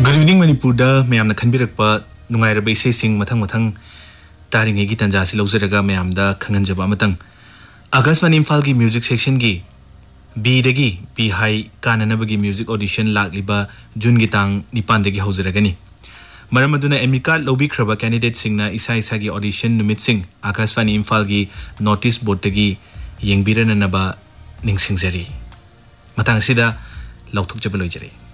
Good evening Manipurda mayamna khanbiraqpa nungairaba isei sing mathang taringe gi tanja si lawjaraga mayamda khanganjaba amatang Akashvani Imphal gi music section gi B dagi B high kananabagi music audition lakliba June gi tang nipan dagi hawjaragani Maramaduna ME card lobikhraba candidate singna isa gi audition numit sing Akashvani Imphal gi notice board dagi yengbirananaba ningsingjari matang sida lawthukjaba loijari